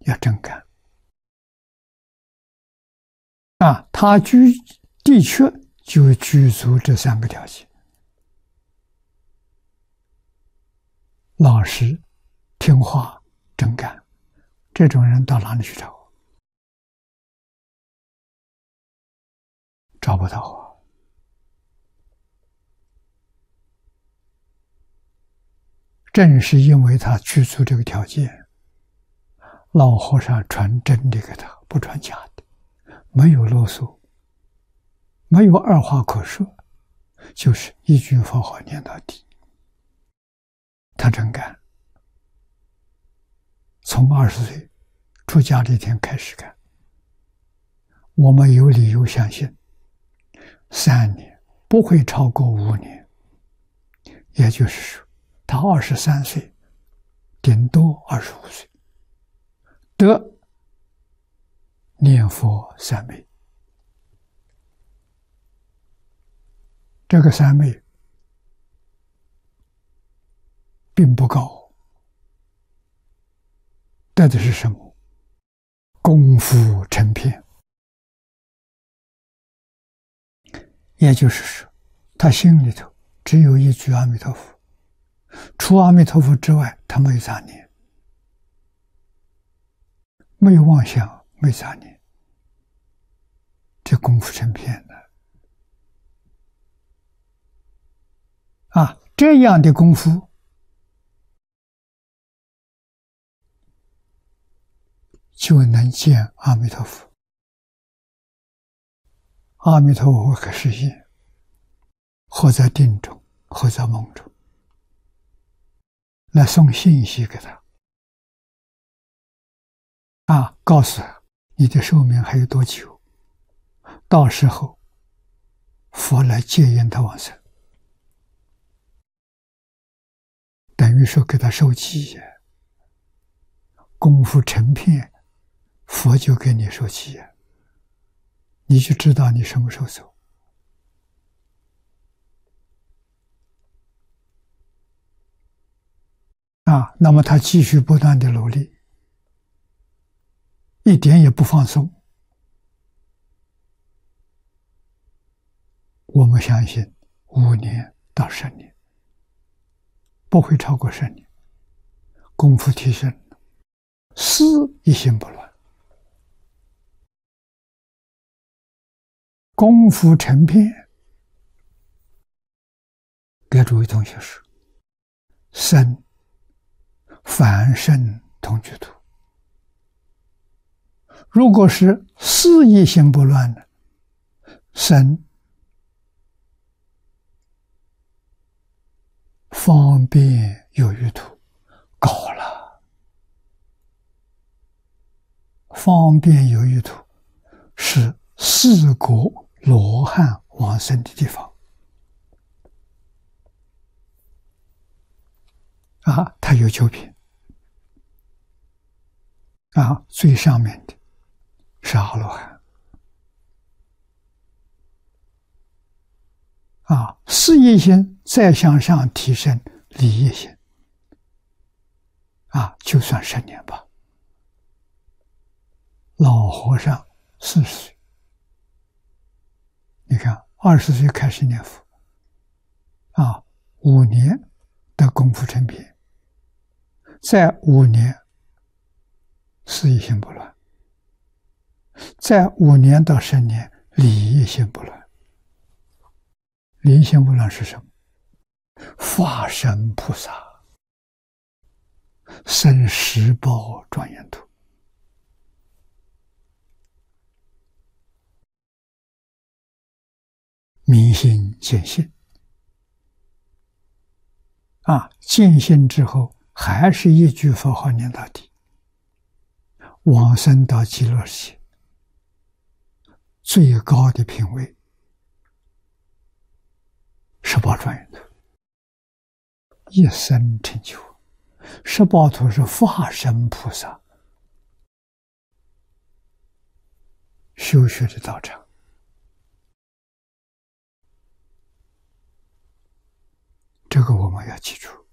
要真干啊，他的确就具足这3个条件：老实、听话、真干。这种人到哪里去找？找不到啊！正是因为他具足这个条件，老和尚传真的给他，不传假的，没有啰嗦，没有二话可说，就是一句佛号念到底。他真干，从20岁出家那天开始干。我们有理由相信，3年不会超过5年，也就是说，他23岁，顶多25岁，得念佛3昧。这个3昧并不高，得的是什么？功夫成片。也就是说，他心里头只有一句阿弥陀佛，除阿弥陀佛之外，他没有杂念，没有妄想，没有杂念，这功夫成片了啊！这样的功夫就能见阿弥陀佛。阿弥陀佛可实现，或在定中，或在梦中，来送信息给他啊，告诉他你的寿命还有多久，到时候佛来接引他往生，等于说给他受记，功夫成片，佛就给你受记，你就知道你什么时候走啊。那么他继续不断的努力，一点也不放松。我们相信5年到10年，不会超过10年，功夫提升，思一心不乱，功夫成片。给诸位同学说，身凡身同居土。如果是思一心不乱的，身方便有余土，高了。方便有余土是4国罗汉往生的地方啊，它有9品啊，最上面的是阿罗汉啊，事业心再向上提升理业心啊，就算10年吧。老和尚40岁，你看20岁开始念佛啊，5年的功夫成片，再5年事业心不乱，再5年到10年理业心不乱。理业心不乱是什么？化身菩萨，生十报庄严土。明心见性啊，见性之后还是一句佛号念到底，往生到极乐世界，最高的品位18庄严土，一生成就。18土是化身菩萨修学的道场。这个我们要记住。